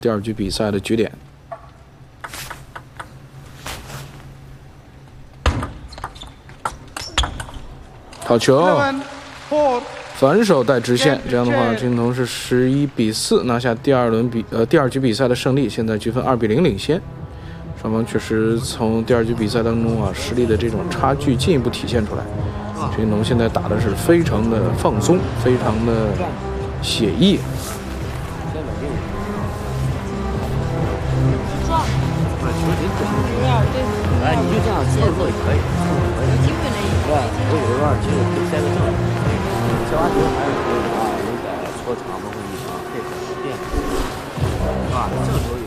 第二局比赛的局点。好球，反手带直线，这样的话，金童是11比4拿下第二局比赛的胜利，现在局分2比0领先。双方确实从第二局比赛当中啊，实力的这种差距进一步体现出来。金童现在打的是非常的放松，非常的写意。 哎，你就这样接着做也可以，对，我有一段其实可以塞个正，接完球还是可以啊，有点搓长包括一长配合变，是吧？这个时候。